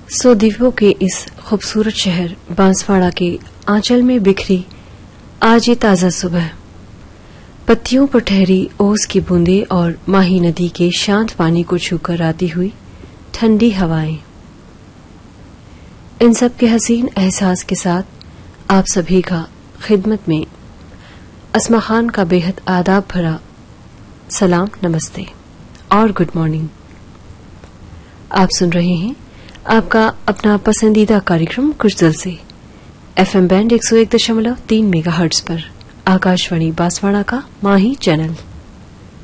सौ दीपों के इस खूबसूरत शहर बांसवाड़ा के आंचल में बिखरी आज ये ताजा सुबह, पत्तियों पर ठहरी ओस की बूंदें और माही नदी के शांत पानी को छूकर आती हुई ठंडी हवाएं। इन सब के हसीन एहसास के साथ आप सभी का खिदमत में अस्मा खान का बेहद आदाब भरा सलाम, नमस्ते और गुड मॉर्निंग। आप सुन रहे हैं आपका अपना पसंदीदा कार्यक्रम कुछ दिल से FM बैंड 101.3 मेगाहर्ट्ज पर आकाशवाणी बांसवाड़ा का माही चैनल।